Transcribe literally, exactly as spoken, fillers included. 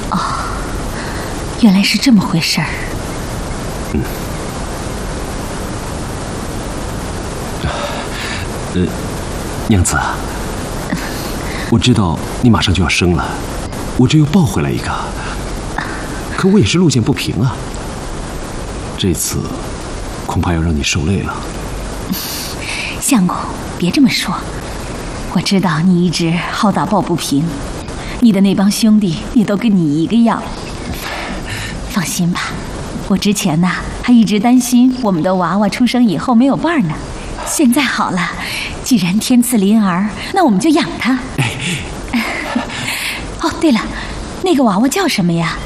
哦，原来是这么回事儿。 嗯。呃，娘子，我知道你马上就要生了，我这又抱回来一个，可我也是路见不平啊。这次恐怕要让你受累了。 相公，别这么说。我知道你一直好打抱不平，你的那帮兄弟也都跟你一个样。放心吧，我之前呢还一直担心我们的娃娃出生以后没有伴呢，现在好了，既然天赐麟儿，那我们就养他。哦，对了，那个娃娃叫什么呀？